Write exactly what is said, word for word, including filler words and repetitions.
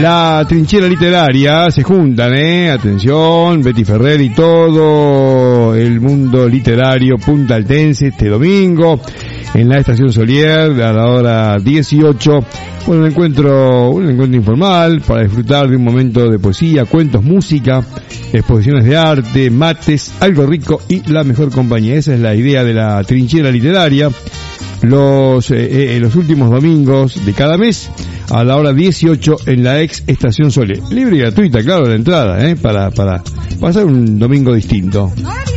La trinchera literaria se juntan, eh, atención, Betty Ferrer y todo el mundo literario puntaltense este domingo en la Estación Solier a la hora dieciocho. Bueno, un encuentro, un encuentro informal para disfrutar de un momento de poesía, cuentos, música, exposiciones de arte, mates, algo rico y la mejor compañía. Esa es la idea de la trinchera literaria. Los, eh, eh, los últimos domingos de cada mes a la hora dieciocho en la ex Estación Solier. Libre y gratuita, claro, la entrada, eh, para, para pasar un domingo distinto.